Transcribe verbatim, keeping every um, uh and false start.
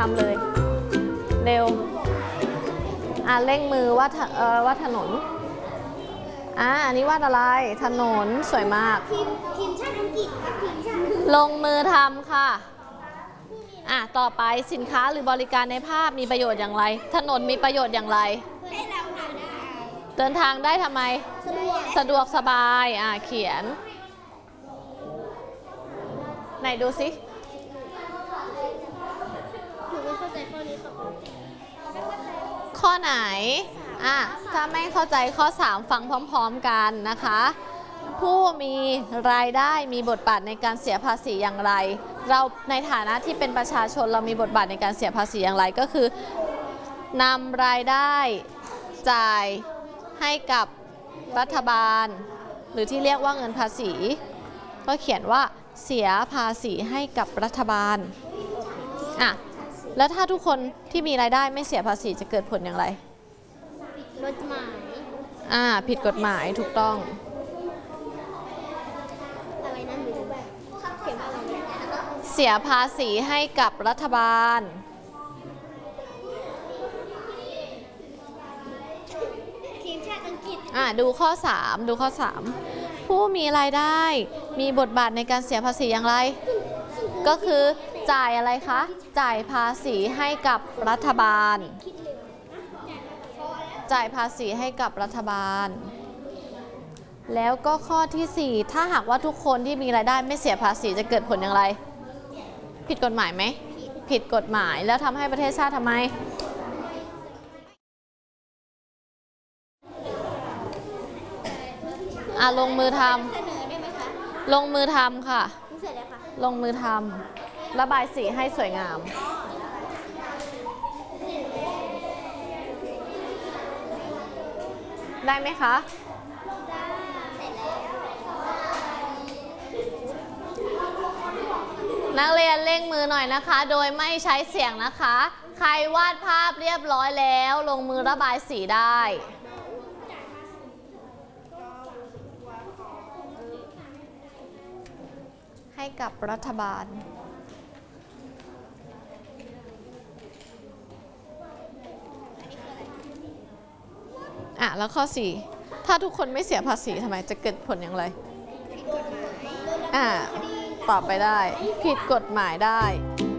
ำเลยเร็วอ่ะเร่งมือวาดเอ่อวาดถนนอ่ะอันนี้วาดอะไรถนนสวยมากทีมทีมชาติอังกฤษกับทีมชาติลงมือทำค่ะอ่ะต่อไปสินค้าหรือบริการในภาพมีประโยชน์อย่างไรถนนมีประโยชน์อย่างไรให้เราหาได้เดินทางได้ทำไมสะดวกสะดวกสบายอ่ะเขียนไหนดูสิหนูไม่เข้าใจข้อนี้ค่ะข้อไหนอ่ะถ้าไม่เข้าใจข้อสามฟังพร้อมๆกันนะคะผู้มีรายได้มีบทบาทในการเสียภาษีอย่างไรเราในฐานะที่เป็นประชาชนเรามีบทบาทในการเสียภาษีอย่างไรก็คือนำรายได้จ่ายให้กับรัฐบาลหรือที่เรียกว่าเงินภาษีก็เขียนว่าเสียภาษีให้กับรัฐบาลอ่ะแล้วถ้าทุกคนที่มีรายได้ไม่เสียภาษีจะเกิดผลอย่างไรรถหมายอ่าผิดกฎหมายถูกต้องอะไรนั่นหรือแบบเขียนอะไรเนี่ยเสียภาษีให้กับรัฐบาลทีมชาติอังกฤษอ่าดูข้อสามดูข้อสามผู้มีรายได้มีบทบาทในการเสียภาษีอย่างไร ก็คือจ่ายอะไรคะจ่ายภาษีให้กับรัฐบาลจ่ายภาษีให้กับรัฐบาลแล้วก็ข้อที่สี่ถ้าหากว่าทุกคนที่มีรายได้ไม่เสียภาษีจะเกิดผลอย่างไรผิดกฎหมายไหมผิดกฎหมายแล้วทำให้ประเทศชาติทำไมอ่ะลงมือทเสนอได้ไหมคะำลงมือทำค่ะเสร็จแล้วค่ะลงมือทำระบายสีให้สวยงามได้ไหมคะนักเรียนเร่งมือหน่อยนะคะโดยไม่ใช้เสียงนะคะใครวาดภาพเรียบร้อยแล้วลงมือระบายสีได้ให้กับรัฐบาลอ่ะแล้วข้อสี่ถ้าทุกคนไม่เสียภาษีทำไมจะเกิดผลอย่างไรอ่ะตอบไปได้ผิดกฎหมายได้